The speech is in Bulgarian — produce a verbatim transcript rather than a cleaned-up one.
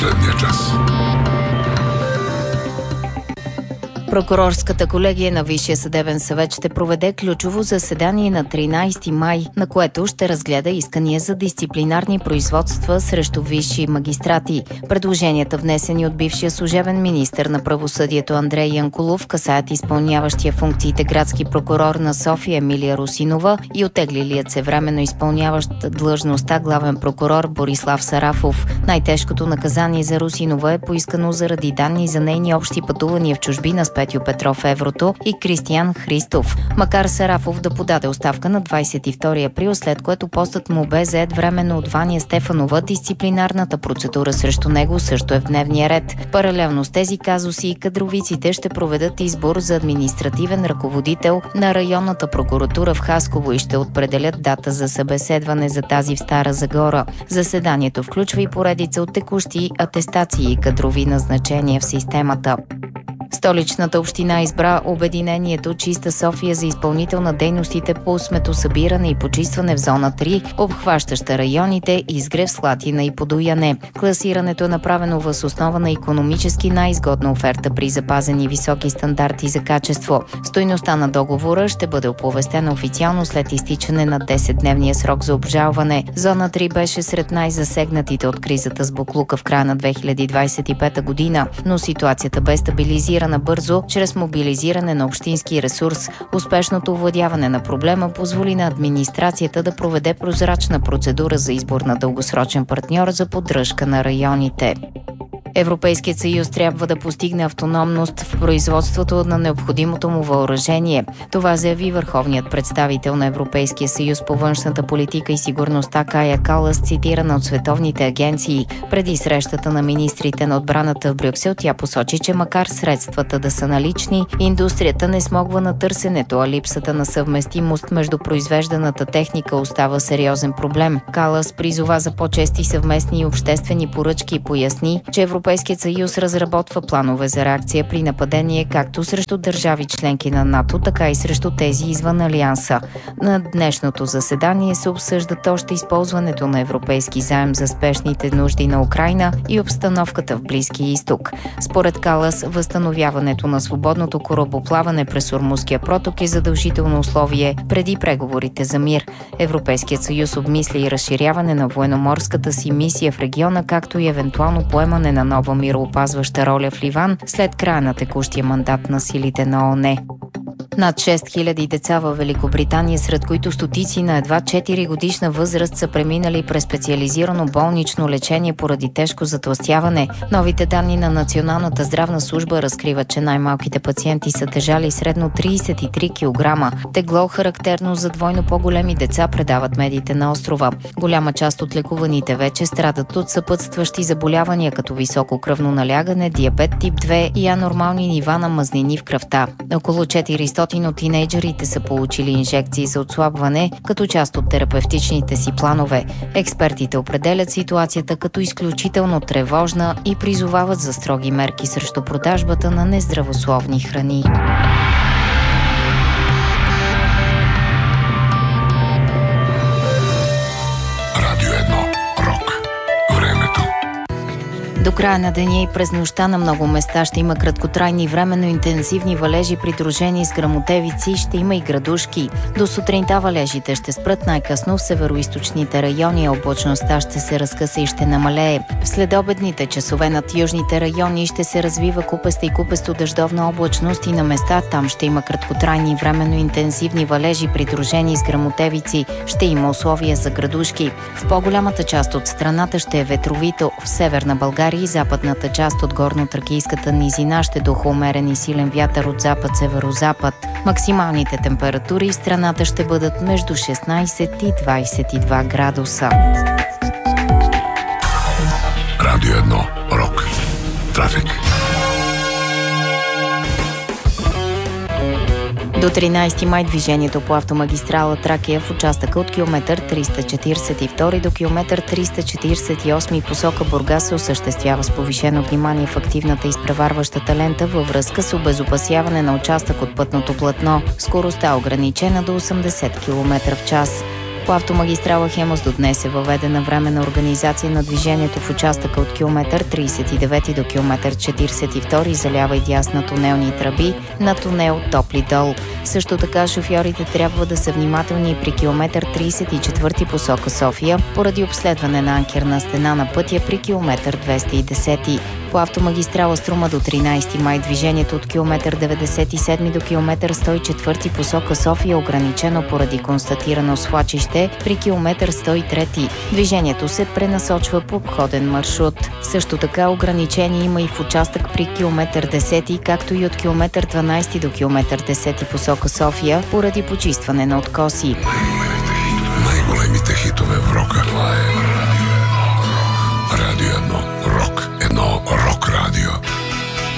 последния час. Прокурорската колегия на Висшия съдебен съвет ще проведе ключово заседание на тринайсети май, на което ще разгледа искания за дисциплинарни производства срещу висши магистрати. Предложенията, внесени от бившия служебен министър на правосъдието Андрей Янкулов, касаят изпълняващия функциите градски прокурор на София Емилия Русинова и оттеглилият се временно изпълняващ длъжността главен прокурор Борислав Сарафов. Най-тежкото наказание за Русинова е поискано заради данни за нейни общи пътувания в чужбина с Петю Петров в Еврото и Кристиян Христов. Макар Сарафов да подаде оставка на двайсет и втори април, след което постът му бе зает временно от Ваня Стефанова, дисциплинарната процедура срещу него също е в дневния ред. Паралелно с тези казуси и кадровиците ще проведат избор за административен ръководител на районната прокуратура в Хасково и ще определят дата за събеседване за тази в Стара Загора. Заседанието включва и поредица от текущи атестации и кадрови назначения в системата. Столичната община избра обединението Чиста София за изпълнител на дейностите по сметосъбиране и почистване в зона три, обхващаща районите Изгрев, Слатина и Подуяне. Класирането е направено въз основа на икономически най-изгодна оферта при запазени високи стандарти за качество. Стойността на договора ще бъде оповестена официално след изтичане на десетдневния срок за обжалване. Зона три беше сред най-засегнатите от кризата с боклука в края на две хиляди двайсет и пета година, но ситуацията бе стабилизирана бързо, чрез мобилизиране на общински ресурс. Успешното овладяване на проблема позволи на администрацията да проведе прозрачна процедура за избор на дългосрочен партньор за поддръжка на районите. Европейският съюз трябва да постигне автономност в производството на необходимото му въоръжение. Това заяви върховният представител на Европейския съюз по външната политика и сигурността Кая Калас, цитирана от световните агенции. Преди срещата на министрите на отбраната в Брюксел, тя посочи, че макар средствата да са налични, индустрията не смогва на търсенето, а липсата на съвместимост между произвежданата техника остава сериозен проблем. Калас призова за по-чести съвместни и обществени поръчки и поясни, че Европейският съюз разработва планове за реакция при нападение както срещу държави членки на НАТО, така и срещу тези извън Алианса. На днешното заседание се обсъждат още използването на европейски заем за спешните нужди на Украйна и обстановката в Близкия изток. Според Калас, възстановяването на свободното корабоплаване през Ормузския проток е задължително условие преди преговорите за мир. Европейският съюз обмисля и разширяване на военноморската си мисия в региона, както и евентуално поемане на нова мироопазваща роля в Ливан след края на текущия мандат на силите на ООН. Над шест хиляди деца във Великобритания, сред които стотици на едва четири годишна възраст, са преминали през специализирано болнично лечение поради тежко затлъстяване. Новите данни на Националната здравна служба разкриват, че най-малките пациенти са тежали средно трийсет и три килограма. Тегло, характерно за двойно по-големи деца, предават медиите на острова. Голяма част от лекуваните вече страдат от съпътстващи заболявания, като високо кръвно налягане, диабет тип две и анормални нива на мазнини в кръвта. Около четиристотин от тинейджерите са получили инжекции за отслабване като част от терапевтичните си планове. Експертите определят ситуацията като изключително тревожна и призовават за строги мерки срещу продажбата на нездравословни храни. Радио едно. Рок. Времето. До края на деня и през нощта на много места ще има краткотрайни временно интензивни валежи, придружени с гръмотевици, ще има и градушки. До сутринта валежите ще спрат най-късно в североизточните райони, а облачността ще се разкъса и ще намалее. В следобедните часове над южните райони ще се развива купеста и купесто дъждовна облачност и на места там ще има краткотрайни временно интензивни валежи, придружени с гръмотевици. Ще има условия за градушки. В по-голямата част от страната ще е ветровито. В северна България и западната част от горно-тракийската низина ще духа умерен и силен вятър от запад-северозапад. Максималните температури в страната ще бъдат между шестнайсет и двайсет и два градуса. Радио едно. Рок. Трафик. До тринайсети май движението по автомагистрала Тракия в участъка от километър триста четирийсет и втори до километър триста четирийсет и осми посока Бургас се осъществява с повишено внимание в активната изпреварващата лента във връзка с обезопасяване на участък от пътното платно. Скоростта е ограничена до осемдесет километра в час. По автомагистрала Хемус до днес е въведена временна организация на движението в участъка от километър тридесет и девети до километър четиридесет и втори, залява и дясна тунелни тръби на тунел Топли дол. Също така шофьорите трябва да са внимателни и при километър тридесет и четвърти посока София, поради обследване на анкерна стена на пътя при километър двеста и десет. По автомагистрала Струма до тринадесети май движението от километър деветдесет и седми до километър сто и четвърти посока София е ограничено поради констатирано свлачище при километър сто и трети. Движението се пренасочва по обходен маршрут. Също така ограничение има и в участък при километър десети, както и от километър дванадесети до километър десети посока София поради почистване на откоси. Най-големите хитове в рока. Това е Радио едно. Рок. Едно рок радио.